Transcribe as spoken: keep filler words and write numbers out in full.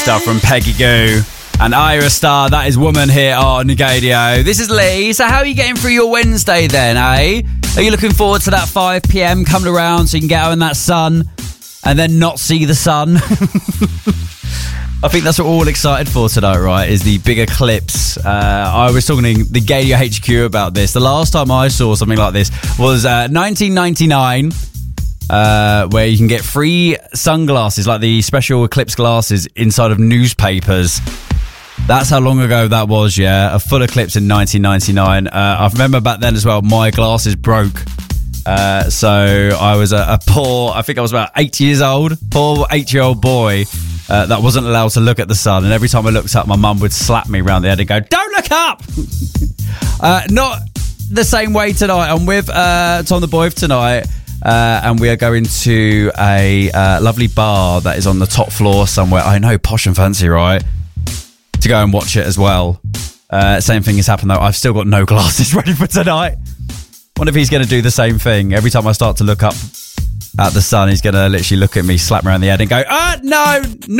Stuff from Peggy Goo and Ira Star. That is Woman here on Gadio. This is Lee. So how are you getting through your Wednesday then, eh? Are you looking forward to that five p.m. coming around so you can get out in that sun and then not see the sun? I think that's what we're all excited for tonight, right? Is the big eclipse. Uh, I was talking to the Gadio H Q about this. The last time I saw something like this was uh, nineteen ninety-nine. Uh, where you can get free sunglasses, like the special eclipse glasses, inside of newspapers. That's how long ago that was, yeah. A full eclipse in nineteen ninety-nine. Uh, I remember back then as well, my glasses broke. Uh, so I was a, a poor, I think I was about eight years old, poor eight-year-old boy uh, that wasn't allowed to look at the sun. And every time I looked up, my mum would slap me around the head and go, "Don't look up!" uh, not the same way tonight. I'm with uh, Tom the Boy tonight. Uh, and we are going to a uh, lovely bar that is on the top floor somewhere. I know, posh and fancy, right? To go and watch it as well. Uh, same thing has happened, though. I've still got no glasses ready for tonight. Wonder if he's going to do the same thing. Every time I start to look up at the sun, he's going to literally look at me, slap me around the head and go, "Ah, no,